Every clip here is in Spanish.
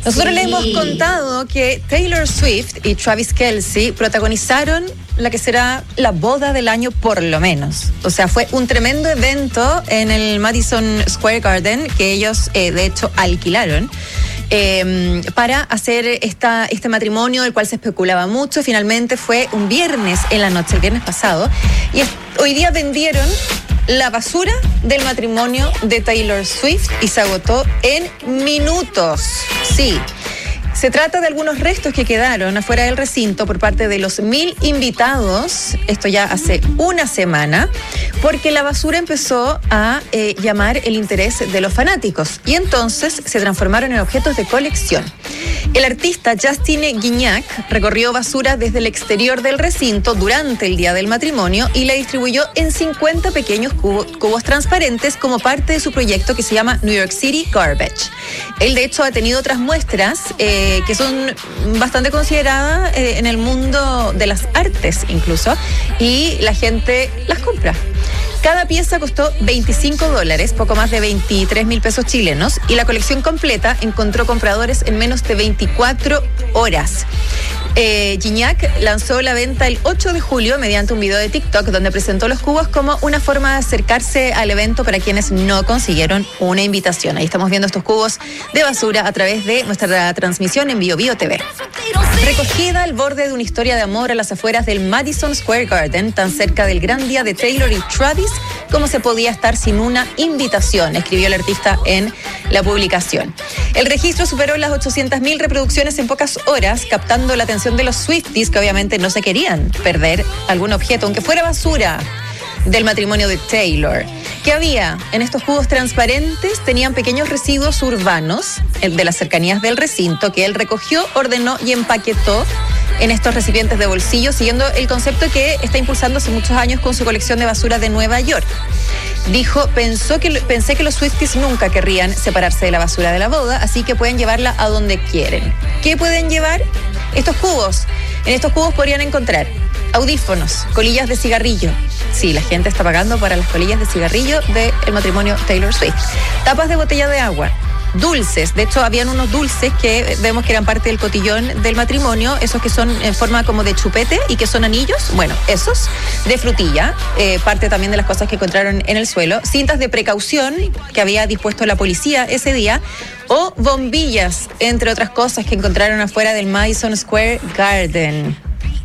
Nosotros le hemos contado que Taylor Swift y Travis Kelce protagonizaron la que será la boda del año por lo menos. O sea, fue un tremendo evento en el Madison Square Garden que ellos de hecho alquilaron para hacer este matrimonio del cual se especulaba mucho. Finalmente fue un viernes en la noche, el viernes pasado, y hoy día vendieron la basura del matrimonio de Taylor Swift y se agotó en minutos. Sí. Se trata de algunos restos que quedaron afuera del recinto por parte de los 1,000 invitados, esto ya hace una semana, porque la basura empezó a llamar el interés de los fanáticos y entonces se transformaron en objetos de colección. El artista Justin Guignac recorrió basura desde el exterior del recinto durante el día del matrimonio y la distribuyó en 50 pequeños cubos transparentes como parte de su proyecto que se llama New York City Garbage. Él de hecho ha tenido otras muestras que son bastante consideradas en el mundo de las artes incluso, y la gente las compra. Cada pieza costó $25, poco más de 23,000 pesos chilenos, y la colección completa encontró compradores en menos de 24 horas. Guignac lanzó la venta el 8 de julio mediante un video de TikTok donde presentó los cubos como una forma de acercarse al evento para quienes no consiguieron una invitación. Ahí estamos viendo estos cubos de basura a través de nuestra transmisión en BioBio TV. Recogida al borde de una historia de amor a las afueras del Madison Square Garden, tan cerca del gran día de Taylor y Travis, como se podía estar sin una invitación, escribió el artista en la publicación. El registro superó las 800,000 reproducciones en pocas horas, captando la atención de los Swifties, que obviamente no se querían perder algún objeto, aunque fuera basura, del matrimonio de Taylor. ¿Qué había? En estos cubos transparentes tenían pequeños residuos urbanos de las cercanías del recinto que él recogió, ordenó y empaquetó en estos recipientes de bolsillo, siguiendo el concepto que está impulsando hace muchos años con su colección de basura de Nueva York. Dijo, pensé que los Swifties nunca querrían separarse de la basura de la boda, así que pueden llevarla a donde quieren. ¿Qué pueden llevar? Estos cubos. En estos cubos podrían encontrar audífonos, colillas de cigarrillo. Sí, la gente está pagando para las colillas de cigarrillo del matrimonio Taylor Swift. Tapas de botella de agua. Dulces, de hecho habían unos dulces que vemos que eran parte del cotillón del matrimonio, esos que son en forma como de chupete y que son anillos, bueno, esos, de frutilla, parte también de las cosas que encontraron en el suelo, cintas de precaución que había dispuesto la policía ese día, o bombillas, entre otras cosas que encontraron afuera del Madison Square Garden.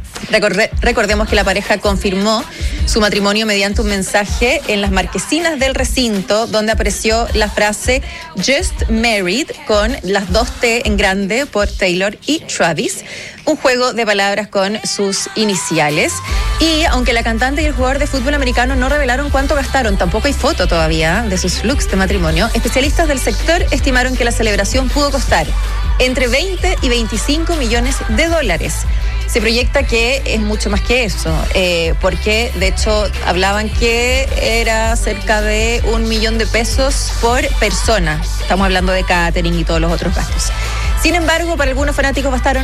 Recordemos que la pareja confirmó su matrimonio mediante un mensaje en las marquesinas del recinto donde apareció la frase Just Married con las 2 T en grande por Taylor y Travis, un juego de palabras con sus iniciales. Y aunque la cantante y el jugador de fútbol americano no revelaron cuánto gastaron, tampoco hay foto todavía de sus looks de matrimonio, especialistas del sector estimaron que la celebración pudo costar entre 20 y 25 millones de dólares. Se proyecta que es mucho más que eso, porque de hecho hablaban que era cerca de $1 millón por persona. Estamos hablando de catering y todos los otros gastos. Sin embargo, para algunos fanáticos bastaron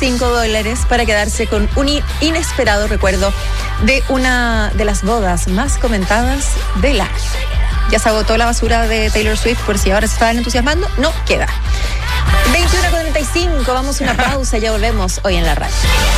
$25 para quedarse con un inesperado recuerdo de una de las bodas más comentadas del año. Ya se agotó la basura de Taylor Swift, por si ahora se estaban entusiasmando, no queda. 21:45, vamos a una pausa, ya volvemos hoy en la radio.